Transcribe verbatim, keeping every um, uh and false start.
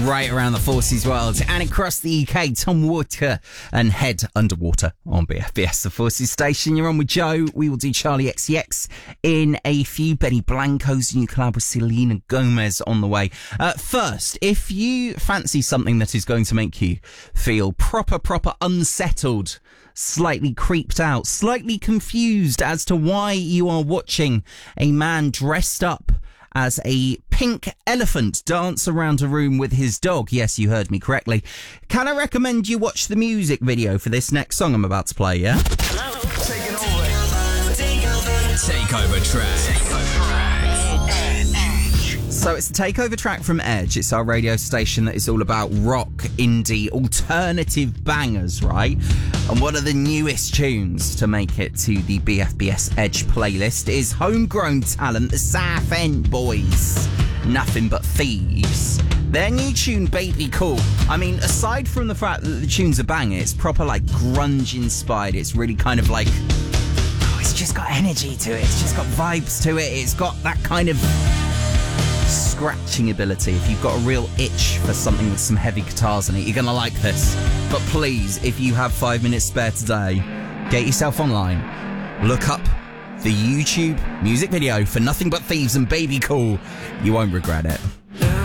right around the Forces world and across the U K. Tom Walker and Head Underwater on B F B S, the Forces station. You're on with Joe. We will do Charlie X C X in a few. Benny Blanco's new collab with Selena Gomez on the way. Uh, first, if you fancy something that is going to make you feel proper, proper unsettled, slightly creeped out, slightly confused as to why you are watching a man dressed up as a pink elephant dance around a room with his dog. Yes, you heard me correctly. Can I recommend you watch the music video for this next song I'm about to play, yeah? Hello. Taking over. Take over. Takeover track. Takeover track. So it's the takeover track from Edge. It's our radio station that is all about rock, indie, alternative bangers, right? And one of the newest tunes to make it to the B F B S Edge playlist is homegrown talent, the South End Boys. Nothing But Thieves. Their new tune, Baby Cool. I mean, aside from the fact that the tune's a banger, it's proper like grunge inspired. It's really kind of like, oh, it's just got energy to it. It's just got vibes to it. It's got that kind of scratching ability. If you've got a real itch for something with some heavy guitars in it, you're gonna like this. But please, if you have five minutes spare today, get yourself online, look up the YouTube music video for Nothing But Thieves and Baby Cool. You won't regret it.